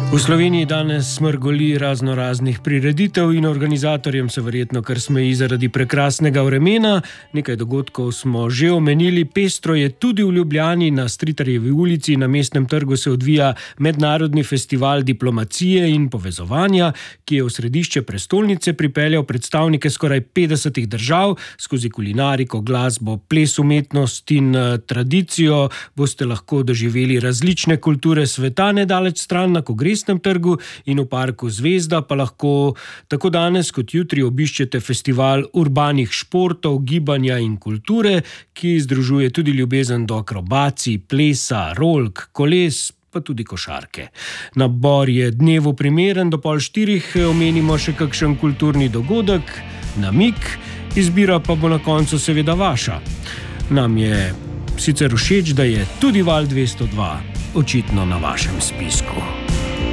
V Sloveniji danes smrgoli razno raznih prireditev in organizatorjem se verjetno kar smeji zaradi prekrasnega vremena. Nekaj dogodkov smo že omenili. Pestro je tudi v Ljubljani. Na Stritarjevi ulici na Mestnem trgu se odvija mednarodni festival diplomacije in povezovanja, ki je v središče prestolnice pripeljal predstavnike skoraj 50 držav. Skozi kulinariko, glasbo, ples, umetnost in tradicijo boste lahko doživeli različne kulture sveta nedaleč stran na Kongresnem trgu in v parku Zvezda, pa lahko tako danes kot jutri obiščete festival urbanih športov, gibanja in kulture, ki združuje tudi ljubezen do akrobacij, plesa, rolk, koles, pa tudi košarke. Nabor je dnevu primeren, do 3:30 omenimo še kakšen kulturni dogodek, namig, izbira pa bo na koncu seveda vaša. Nam je sicer všeč, da je tudi Val 202 očitno na vašem spisku.